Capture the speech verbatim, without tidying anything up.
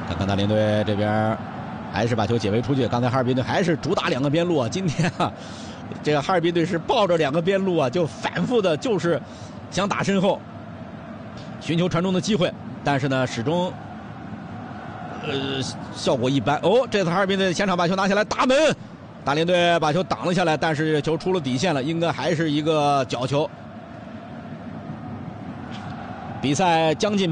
看看大连队这边还是把球解围出去。刚才哈尔滨队还是主打两个边路啊，今天啊，这个哈尔滨队是抱着两个边路啊，就反复的就是想打身后，寻求传中的机会，但是呢，始终呃效果一般。哦，这次哈尔滨队前场把球拿下来打门，大连队把球挡了下来，但是球出了底线了，应该还是一个角球。比赛将近